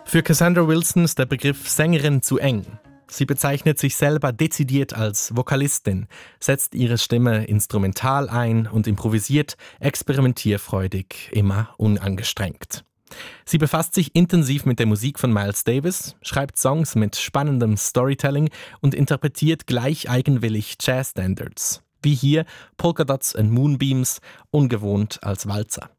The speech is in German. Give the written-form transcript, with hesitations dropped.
Für Cassandra Wilson ist der Begriff Sängerin zu eng. Sie bezeichnet sich selber dezidiert als Vokalistin, setzt ihre Stimme instrumental ein und improvisiert experimentierfreudig, immer unangestrengt. Sie befasst sich intensiv mit der Musik von Miles Davis, schreibt Songs mit spannendem Storytelling und interpretiert gleich eigenwillig Jazz-Standards, wie hier Polka Dots and Moonbeams, ungewohnt als Walzer.